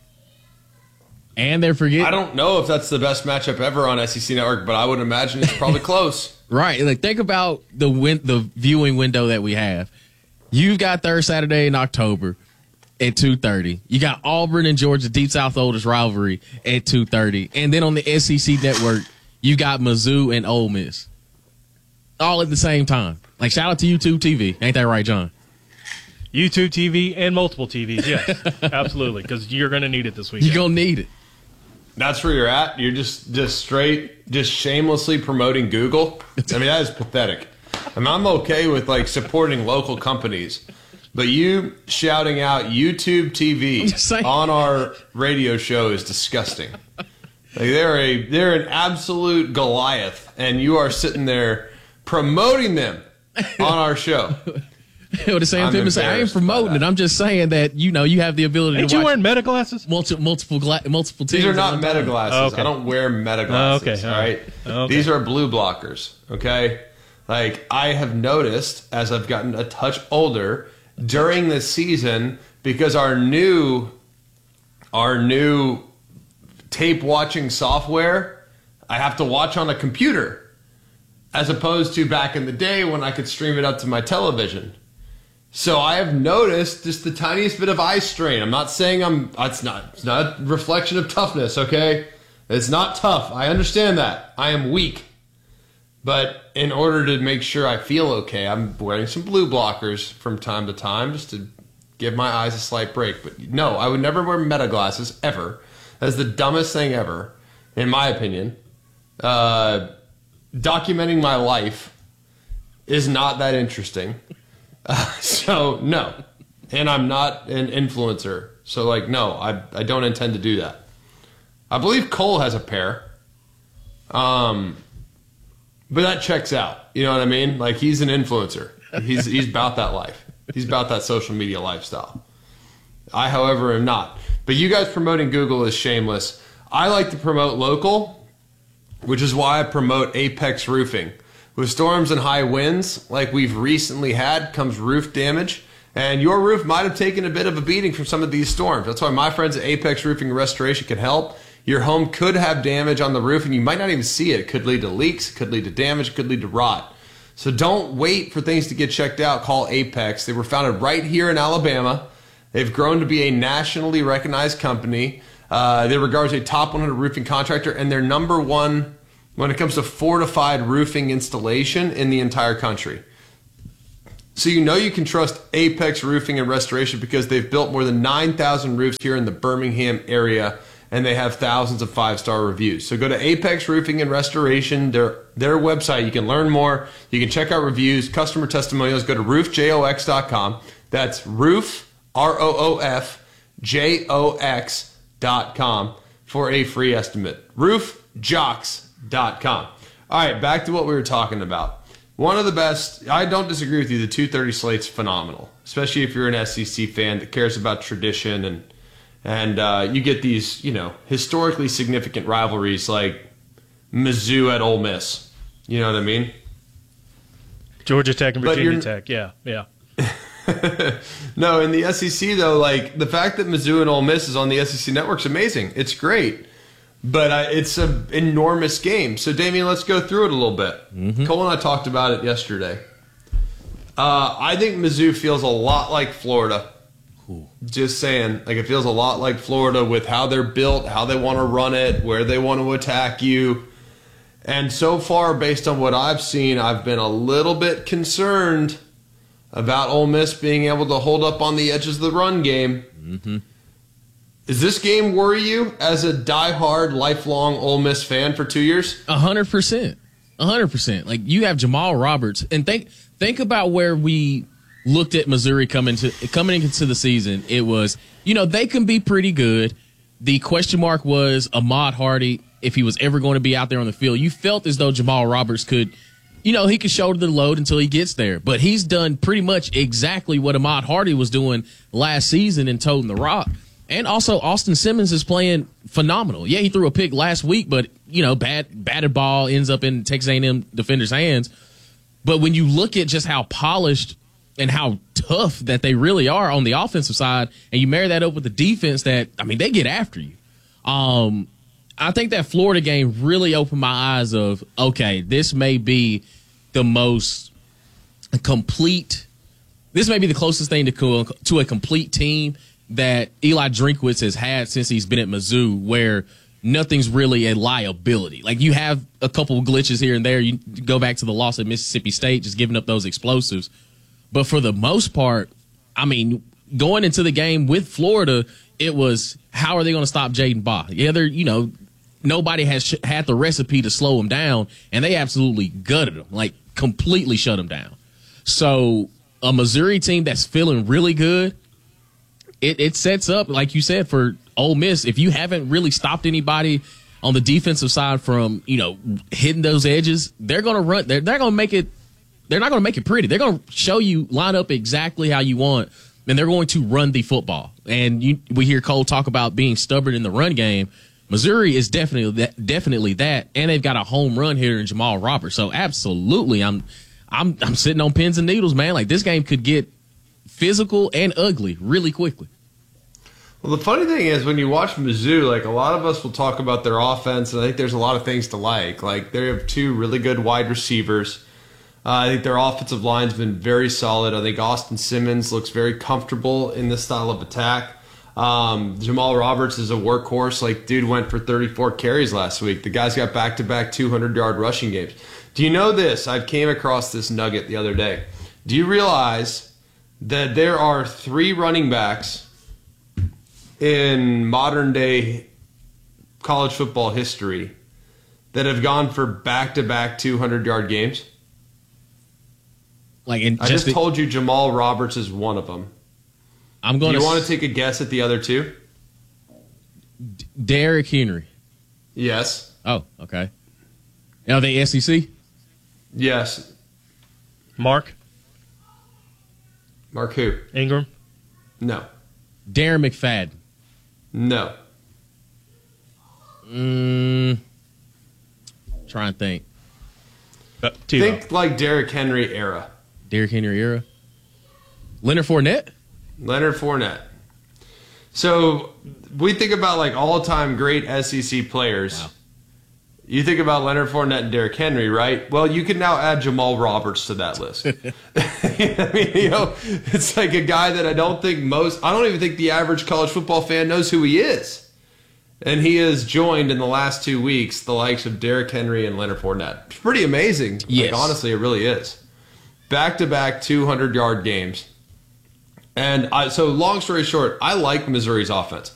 And they're forgetting. I don't know if that's the best matchup ever on S E C Network, but I would imagine it's probably close. Right. Like, think about the win- the viewing window that we have. You've got third Saturday in October at two thirty. You got Auburn and Georgia, Deep South oldest rivalry, at two thirty. And then on the S E C Network, you got Mizzou and Ole Miss. All at the same time. Like, shout out to YouTube T V. Ain't that right, John? YouTube T V and multiple T Vs, yes. Absolutely, because you're going to need it this weekend. You're going to need it. That's where you're at. You're just just straight, just shamelessly promoting Google. I mean, that is pathetic. I mean, I'm okay with like supporting local companies, but you shouting out YouTube T V on our radio show is disgusting. Like they're a they're an absolute Goliath, and you are sitting there promoting them on our show. Well, the same I'm people say, I ain't embarrassed by promoting it. I'm just saying that, you know, you have the ability Ain't to you watch wearing meta glasses? multiple multiple gla- multiple teams. These are at not one meta time. glasses. Oh, okay. I don't wear meta Oh, glasses. okay. All right. Okay. These are blue blockers. Okay. Like I have noticed as I've gotten a touch older during this season, because our new our new tape watching software, I have to watch on a computer, as opposed to back in the day when I could stream it up to my television. So I have noticed just the tiniest bit of eye strain. I'm not saying I'm. It's not. It's not a reflection of toughness. Okay, it's not tough. I understand that. I am weak, but in order to make sure I feel okay, I'm wearing some blue blockers from time to time just to give my eyes a slight break. But no, I would never wear meta glasses ever. That's the dumbest thing ever, in my opinion. Uh, documenting my life is not that interesting. Uh, so, no. And I'm not an influencer. So, like, no, I I don't intend to do that. I believe Cole has a pair. Um, but that checks out. You know what I mean? Like, he's an influencer. He's, he's about that life. He's about that social media lifestyle. I, however, am not. But you guys promoting Google is shameless. I like to promote local, which is why I promote Apex Roofing. With storms and high winds, like we've recently had, comes roof damage. And your roof might have taken a bit of a beating from some of these storms. That's why my friends at Apex Roofing and Restoration can help. Your home could have damage on the roof, and you might not even see it. It could lead to leaks, it could lead to damage, it could lead to rot. So don't wait for things to get checked out. Call Apex. They were founded right here in Alabama. They've grown to be a nationally recognized company. Uh, they're regarded as a top one hundred roofing contractor, and they're number one when it comes to fortified roofing installation in the entire country. So you know you can trust Apex Roofing and Restoration because they've built more than nine thousand roofs here in the Birmingham area, and they have thousands of five-star reviews. So go to Apex Roofing and Restoration, their, their website. You can learn more. You can check out reviews, customer testimonials. Go to roof jox dot com. That's roof, R O O F, J O X dot com for a free estimate. roof jox dot com. All right, back to what we were talking about. One of the best, I don't disagree with you, the two thirty slate's phenomenal, especially if you're an S E C fan that cares about tradition and and uh, you get these, you know, historically significant rivalries like Mizzou at Ole Miss. You know what I mean? Georgia Tech and Virginia Tech, yeah, yeah. No, in the S E C, though, like the fact that Mizzou and Ole Miss is on the S E C network is amazing. It's great. But uh, it's an enormous game. So, Damien, let's go through it a little bit. Mm-hmm. Cole and I talked about it yesterday. Uh, I think Mizzou feels a lot like Florida. Ooh. Just saying. Like, it feels a lot like Florida with how they're built, how they want to run it, where they want to attack you. And so far, based on what I've seen, I've been a little bit concerned about Ole Miss being able to hold up on the edges of the run game. Mm-hmm. Does this game worry you as a diehard, lifelong Ole Miss fan for two years? A hundred percent, a hundred percent. Like you have Jamal Roberts, and think think about where we looked at Missouri coming to coming into the season. It was, you know, they can be pretty good. The question mark was Ahmad Hardy, if he was ever going to be out there on the field. You felt as though Jamal Roberts could, you know, he could shoulder the load until he gets there. But he's done pretty much exactly what Ahmad Hardy was doing last season in toting the rock. And also, Austin Simmons is playing phenomenal. Yeah, he threw a pick last week, but, you know, bad batted ball ends up in Texas A and M defenders' hands. But when you look at just how polished and how tough that they really are on the offensive side, and you marry that up with the defense that, I mean, they get after you. Um, I think that Florida game really opened my eyes of, okay, this may be the most complete, this may be the closest thing to, to a complete team that Eli Drinkwitz has had since he's been at Mizzou, where nothing's really a liability. Like, you have a couple of glitches here and there. You go back to the loss at Mississippi State, just giving up those explosives. But for the most part, I mean, going into the game with Florida, it was, how are they going to stop Jaden Baugh? Yeah, they're, you know, nobody has sh- had the recipe to slow him down, and they absolutely gutted him, like completely shut him down. So a Missouri team that's feeling really good, It, it sets up, like you said, for Ole Miss. If you haven't really stopped anybody on the defensive side from, you know, hitting those edges, they're going to run. They're, they're going to make it. They're not going to make it pretty. They're going to show you, line up exactly how you want, and they're going to run the football. And you, we hear Cole talk about being stubborn in the run game. Missouri is definitely that, definitely that, and they've got a home run hitter in Jamal Roberts. So absolutely, I'm, I'm, I'm sitting on pins and needles, man. Like, this game could get physical and ugly really quickly. Well, the funny thing is, when you watch Mizzou, like, a lot of us will talk about their offense, and I think there's a lot of things to like. Like, they have two really good wide receivers. Uh, I think their offensive line's been very solid. I think Austin Simmons looks very comfortable in this style of attack. Um, Jamal Roberts is a workhorse. Like, dude went for thirty-four carries last week. The guy's got back-to-back two hundred yard rushing games. Do you know this? I came across this nugget the other day. Do you realize that there are three running backs in modern-day college football history that have gone for back-to-back two hundred yard games? Like, in I just, just told you Jamal Roberts is one of them. I'm going. Do you to want to take a guess at the other two? D- Derrick Henry. Yes. Oh, okay. Are they S E C? Yes. Mark. Mark who? Ingram. No. Darren McFadden. No. Mm, try and think. Uh, think like Derrick Henry era. Derrick Henry era. Leonard Fournette? Leonard Fournette. So we think about like all-time great S E C players. Wow. You think about Leonard Fournette and Derrick Henry, right? Well, you can now add Jamal Roberts to that list. I mean, you know, it's like a guy that I don't think most, I don't even think the average college football fan knows who he is. And he has joined in the last two weeks the likes of Derrick Henry and Leonard Fournette. It's pretty amazing. Yes. Like, honestly, it really is. Back-to-back two hundred yard games. And I, so long story short, I like Missouri's offense.